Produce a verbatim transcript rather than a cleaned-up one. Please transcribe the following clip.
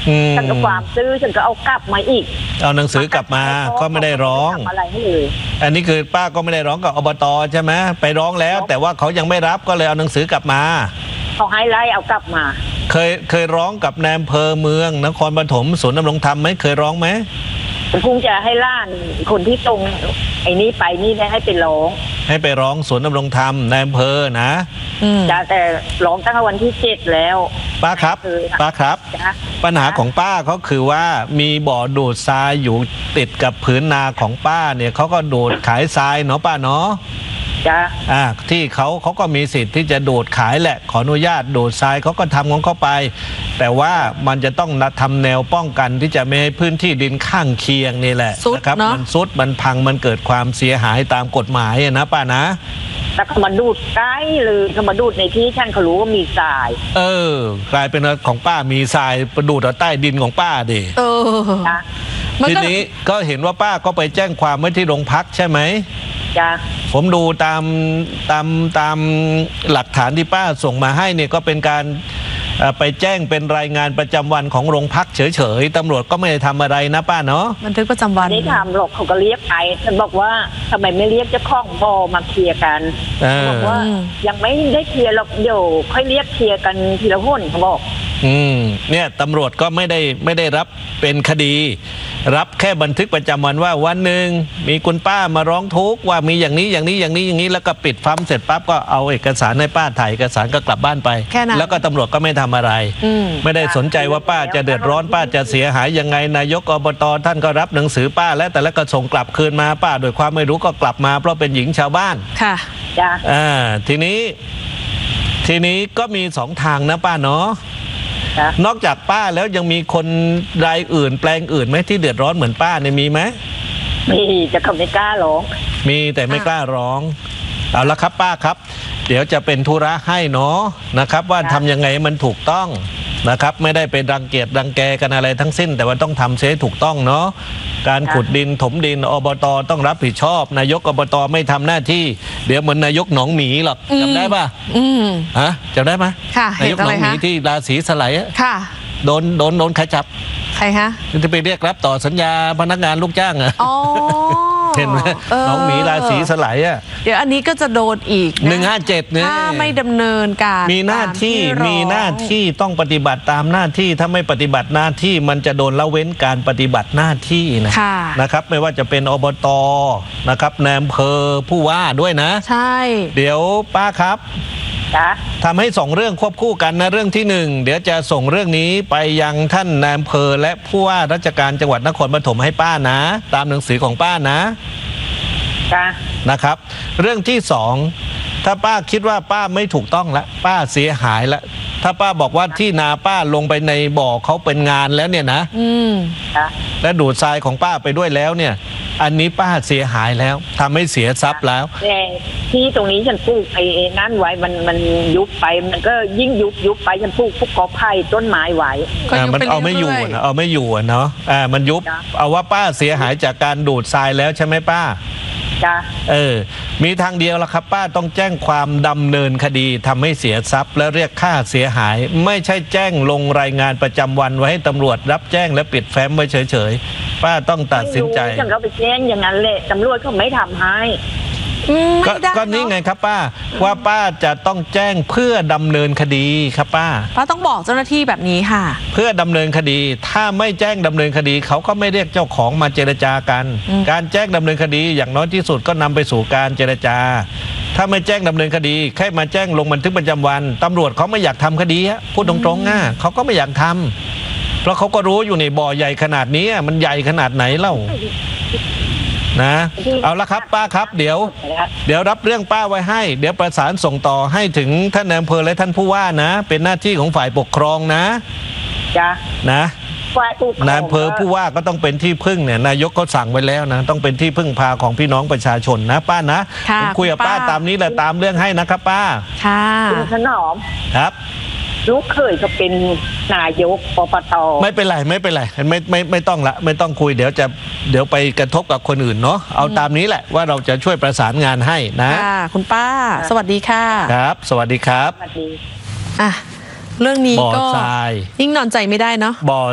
ฉันก็ความซื้อฉันก็เอากลับมาอีกเอาหนังสือกลับมาก็ไม่ได้ร้องอะไรให้เลยอันนี้คือป้าก็ไม่ได้ร้องกับอบตใช่ไหมไปร้องแล้วแต่ว่าเขายังไม่รับก็เลยเอาหนังสือกลับมาเขาให้ไล่เอากลับมาเคยเคยร้องกับนายอำเภอเมืองนครปฐมศูนย์ดำรงธรรมไหมเคยร้องไหมคงจะให้ล่านคนที่ตรงไอ้นี้ไปนี่ได้ให้ไปร้องให้ไปร้องศูนย์ดำรงธรรมนายอำเภอนะจะแต่ร้องตั้งแต่วันที่เจ็ดแล้วป้าครับป้าครับปัญหาของป้าเขาคือว่ามีบ่อดูดทรายอยู่ติดกับผืนนาของป้าเนี่ยเขาก็ดูดขายทรายเนาะป้าเนาะจ้ะอ่าที่เขาเขาก็มีสิทธิ์ที่จะดูดขายแหละขออนุญาตดูดทรายเขาก็ทำของเขาไปแต่ว่ามันจะต้องทำแนวป้องกันที่จะไม่ให้พื้นที่ดินข้างเคียงนี่แหละนะครับมันซุดมันพังมันเกิดความเสียหายตามกฎหมายนะป้านะแต่เขามาดูดใกล้เลยเขามาดูดในที่ท่านเขารู้ว่ามีทรายเออกลายเป็นของป้ามีทรายประดูดเอาใต้ดินของป้าดิเออทีนี้ก็เห็นว่าป้าก็ไปแจ้งความไว้ที่โรงพักใช่ไหมจ้ะผมดูตามตามตามหลักฐานที่ป้าส่งมาให้เนี่ยก็เป็นการไปแจ้งเป็นรายงานประจำวันของโรงพักเฉยๆตำรวจก็ไม่ได้ทำอะไรนะป้าเนาะบันทึกประจำวันไม่ได้ทำหรอกเขาก็เรียกไปฉันบอกว่าทำไมไม่เรียกเจ้าของบ่อมาเคลียร์กันเขาบอกว่ายังไม่ได้เคลียร์หรอกเดี๋ยวค่อยเรียกเคลียร์กันทีละคนเขาบอกอืมเนี่ยตำรวจก็ไม่ได้ไม่ได้รับเป็นคดีรับแค่บันทึกประจำวันว่าวันหนึ่งมีคุณป้ามาร้องทุกข์ว่ามีอย่างนี้อย่างนี้อย่างนี้อย่างนี้แล้วก็ปิดฟัมเสร็จปั๊บก็เอาเอกสารให้ป้าถ่ายเอกสารก็กลับบ้านไปแล้วก็ตำรวจก็ไม่ทำอะไรไม่ได้สนใจว่าป้าจะเดือดร้อนป้าจะเสียหายยังไงนายกอบตท่านก็รับหนังสือป้าแล้วแต่แล้วก็ส่งกลับคืนมาป้าโดยความไม่รู้ก็กลับมาเพราะเป็นหญิงชาวบ้านค่ะจ้ะอ่าทีนี้ทีนี้ก็มีสองทางนะป้าเนาะนอกจากป้าแล้วยังมีคนรายอื่นแปลงอื่นไหมที่เดือดร้อนเหมือนป้าเนี่ยมีไหมมีจะเขาไม่กล้าร้องมีแต่ไม่กล้าร้องเอาละครับป้าครับเดี๋ยวจะเป็นธุระให้เนาะนะครับว่าทำยังไงมันถูกต้องนะครับไม่ได้เป็นรังเกียจรังแกกันอะไรทั้งสิ้นแต่ว่าต้องทำเสียถูกต้องเนาะการขุดดินถมดินอบตต้องรับผิดชอบนายกอบตไม่ทำหน้าที่เดี๋ยวเหมือนนายกหนองหมีหรอกจำได้ป่ะฮะจำได้ไหมนายกหนองหมีที่ราศีสไลด์ค่ะโดนโดนโดนใครจับใครฮะจะไปเรียกรับต่อสัญญาพนักงานลูกจ้างอะเห็นไหมน้องหมีราศีสไลด์อ่ะเดี๋ยวอันนี้ก็จะโดนอีกหนึ่งห้าเจ็ดเนี่ยถ้าไม่ดำเนินการมีหน้าที่มีหน้าที่ต้องปฏิบัติตามหน้าที่ถ้าไม่ปฏิบัติหน้าที่มันจะโดนละเว้นการปฏิบัติหน้าที่นะนะครับไม่ว่าจะเป็นอบตนะครับนายอำเภอผู้ว่าด้วยนะใช่เดี๋ยวป้าครับทำให้สองเรื่องควบคู่กันนะเรื่องที่หนึ่งเดี๋ยวจะส่งเรื่องนี้ไปยังท่านนายอำเภอและผู้ว่าราชการจังหวัดนครปฐมให้ป้านะตามหนังสือของป้านะนะครับเรื่องที่สองถ้าป้าคิดว่าป้าไม่ถูกต้องละป้าเสียหายละถ้าป้าบอกว่าที่นาป้าลงไปในบ่อเขาเป็นงานแล้วเนี่ยนะและดูดทรายของป้าไปด้วยแล้วเนี่ยอันนี้ป้าเสียหายแล้วทำให้เสียทรัพย์แล้วแต่ที่ตรงนี้ฉันปลูกไอ้นั่นไว้มันมันยุบไปมันก็ยิ่งยุบยุบไปฉันปลูกพวกกอไผ่ต้นไม้ไว้อ่ามันเอาไม่อยู่นะเอาไม่อยู่เนาะอ่ามันยุบเอาว่าป้าเสียหายจากการดูดทรายแล้วใช่ไหมป้าจ้ะเออมีทางเดียวละครับป้าต้องแจ้งความดำเนินคดีทำให้เสียทรัพย์และเรียกค่าเสียหายไม่ใช่แจ้งลงรายงานประจำวันไว้ให้ตำรวจรับแจ้งและปิดแฟ้มไว้เฉยๆป้าต้องตัดสินใจฉันก็ไปแจ้งอย่างนั้นแหละตำรวจเขาไม่ทำให้ก็นี่ไงครับป้าว่าป้าจะต้องแจ้งเพื่อดำเนินคดีครับป้าป้าต้องบอกเจ้าหน้าที่แบบนี้ค่ะเพื่อดำเนินคดีถ้าไม่แจ้งดำเนินคดีเขาก็ไม่เรียกเจ้าของมาเจรจากันการแจ้งดำเนินคดีอย่างน้อยที่สุดก็นำไปสู่การเจรจาถ้าไม่แจ้งดำเนินคดีแค่มาแจ้งลงบันทึกประจำวันตำรวจเขาไม่อยากทำคดีพูดตรงๆง่ะเขาก็ไม่อยากทำเพราะเขาก็รู้อยู่ในบ่อใหญ่ขนาดนี้มันใหญ่ขนาดไหนเล่านะเอาละครับป้าครับเดี๋ยวเดี๋ยวรับเรื่องป้าไว้ให้เดี๋ยวประสานส่งต่อให้ถึงท่านนายอำเภอและท่านผู้ว่านะเป็นหน้าที่ของฝ่ายปกครองนะจ้ะนะนายอำเภอผู้ว่าก็ต้องเป็นที่พึ่งเนี่ยนายกก็สั่งไว้แล้วนะต้องเป็นที่พึ่งพาของพี่น้องประชาชนนะป้านะผมคุยกับป้าตามนี้แหละตามเรื่องให้นะครับป้าค่ะคุณถนอมครับลูกเคยก็เป็นนายกปปตไม่เป็นไรไม่เป็นไรไม่ไม่ไม่ต้องละไม่ต้องคุยเดี๋ยวจะเดี๋ยวไปกระทบกับคนอื่นเนาะเอาตามนี้แหละว่าเราจะช่วยประสานงานให้นะค่ะคุณป้าสวัสดีค่ะครับสวัสดีครับสวัสดีอ่ะเรื่องนี้ก็ยิ่งนอนใจไม่ได้เนาะบ่อ